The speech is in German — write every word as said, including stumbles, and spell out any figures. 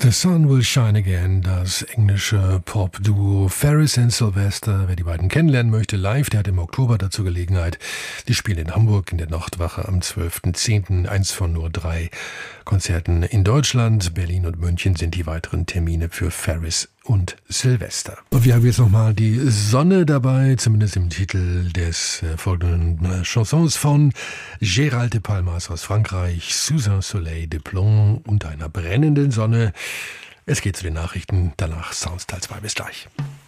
The Sun Will Shine Again, das englische Pop-Duo Ferris and Sylvester. Wer die beiden kennenlernen möchte, live, der hat im Oktober dazu Gelegenheit. Die spielen in Hamburg in der Nachtwache am zwölften zehnten Eins von nur drei Konzerten in Deutschland. Berlin und München sind die weiteren Termine für Ferris und Sylvester. Und wir haben jetzt nochmal die Sonne dabei, zumindest im Titel des äh, folgenden äh, Chansons von Gérald de Palmas aus Frankreich, Sous un soleil de plomb, unter einer brennenden Sonne. Es geht zu den Nachrichten, danach Sounds Teil zwei. Bis gleich.